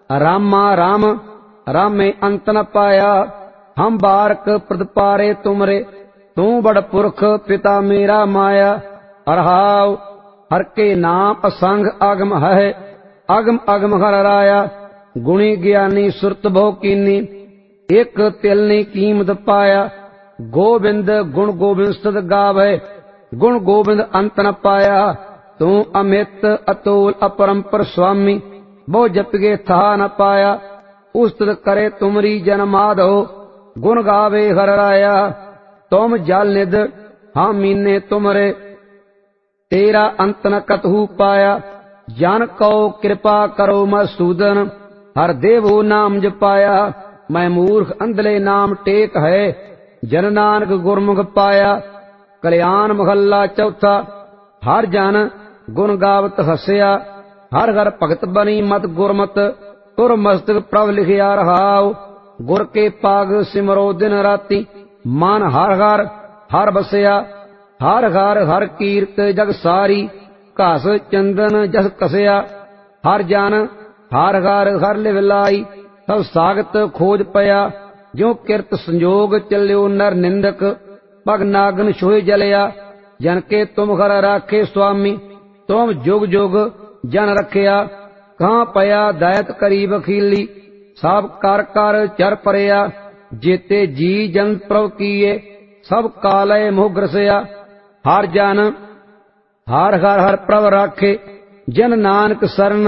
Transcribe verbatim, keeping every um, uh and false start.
रामा राम रामे अंत न पाया। हम बारक प्रदपारे तुमरे, तू बड़ पुरख पिता मेरा माया। अरहाव हर के नाम असंग अगम है, अगम अगम हर राया। गुणी ज्ञानी सुरत भो कीनी, एक तिलनी कीमत पाया। गोबिंद गुण गोबिंद सद गावे, गुण गोबिंद अंत न पाया। तू अमित अतुल अपरंपर स्वामी, बहु जपगे था न पाया। उस्तत करे तुमरी जन माधो, गुण गावे हर राया। तुम जल निध हम मीने तुमरे, तेरा अंत न कतहु पाया। जन को कृपा करो मसूदन, हर देवो नाम जपाया। मैं मूर्ख अंधले नाम टेक है, जन नानक गुरमुख पाया। कल्याण महला चौथा। हर जन गुण गावत हसया, हर हर भगत बनी मत गुरमत। तुर मस्तक प्रभ लिखिया रहाव, गुर के पाग सिमरो दिन राति। मन हर हर हर बसया, हर हर हर कीर्त जग सारी। घस चंदन जस कसया, हर जन हर हर हर लिव लाई। सब सागत खोज पया, ज्यों किरत संजोग चल्यो नर निंदक। पग नागन छोय जलया, जन के तुम घर राखे स्वामी। तुम जुग जुग जन रखया, कहाँ पया दैत करी वकीली। सब कर कर चर परया, जेते जी जन प्रभ कीए। सब कालय मोह ग्रसया, हर जन हर हर हर प्रभ राखे। जन नानक शरण